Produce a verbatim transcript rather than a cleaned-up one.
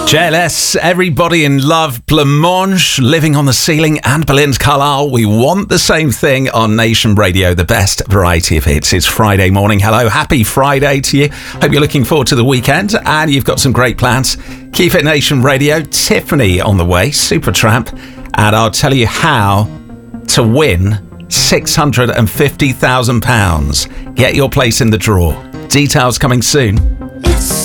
J L S, Everybody in Love, Blancmange, Living on the Ceiling, and Belinda Carlisle. We want the same thing on Nation Radio, the best variety of hits. It's Friday morning. Hello, happy Friday to you. Hope you're looking forward to the weekend and you've got some great plans. Keep it Nation Radio. Tiffany on the way, Supertramp, and I'll tell you how to win six hundred fifty thousand pounds. Get your place in the draw. Details coming soon. It's